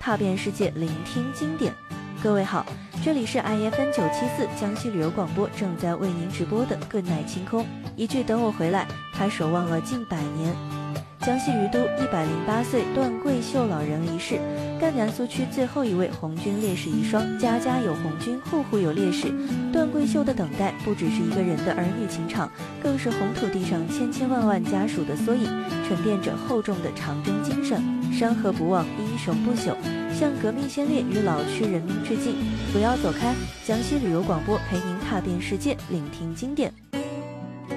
踏遍世界，聆听经典。各位好，这里是 IFN974 江西旅游广播正在为您直播的《good night清空》，一句等我回来，他守望了近100年。江西余都108岁段贵秀老人离世，赣南苏区最后一位红军烈士遗孀，家家有红军，户户有烈士。段贵秀的等待不只是一个人的儿女情长，更是红土地上千千万万家属的缩影，沉淀着厚重的长征精神。山河不忘，英雄不朽，向革命先烈与老区人民致敬。不要走开，江西旅游广播陪您踏遍世界，聆听经典。